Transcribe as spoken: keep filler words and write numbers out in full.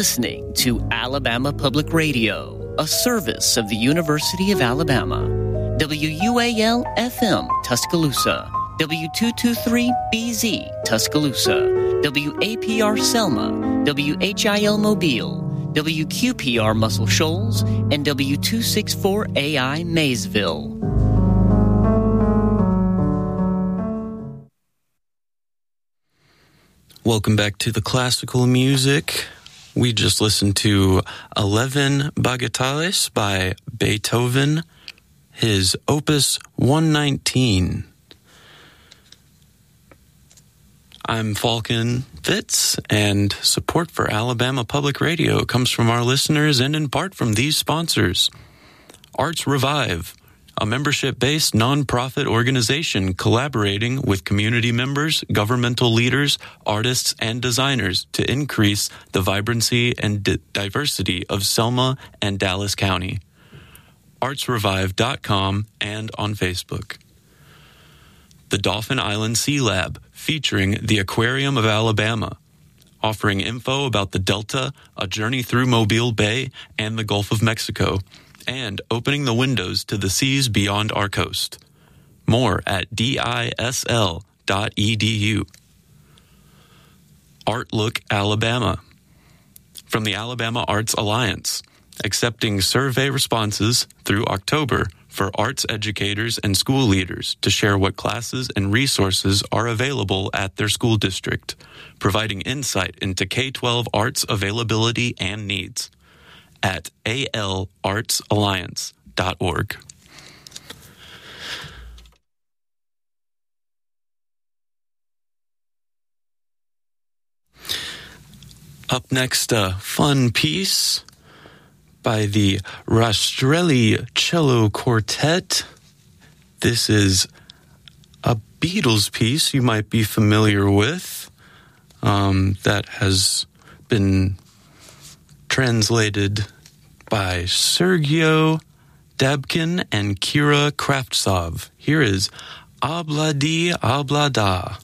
listening to Alabama Public Radio, a service of the University of Alabama. W U A L F M, Tuscaloosa. W two twenty-three B Z, Tuscaloosa. W A P R Selma. W H I L Mobile. W Q P R Muscle Shoals. And W two sixty-four A I Maysville. Welcome back to the classical music. We just listened to eleven Bagatelles by Beethoven, his Opus one nineteen. I'm Falcon Fitz, and support for Alabama Public Radio comes from our listeners and in part from these sponsors. Arts Revive, a membership-based nonprofit organization collaborating with community members, governmental leaders, artists, and designers to increase the vibrancy and di- diversity of Selma and Dallas County. arts revive dot com and on Facebook. The Dauphin Island Sea Lab, featuring the Aquarium of Alabama, offering info about the Delta, a journey through Mobile Bay, and the Gulf of Mexico, and opening the windows to the seas beyond our coast. More at D I S L dot E D U. Art Look Alabama, from the Alabama Arts Alliance, accepting survey responses through October for arts educators and school leaders to share what classes and resources are available at their school district, providing insight into K twelve arts availability and needs at A L arts alliance dot org. Up next, a fun piece by the Rastrelli Cello Quartet. This is a Beatles piece you might be familiar with, um, that has been translated by Sergio Dabkin and Kira Kraftsov. Here is Obladi Oblada.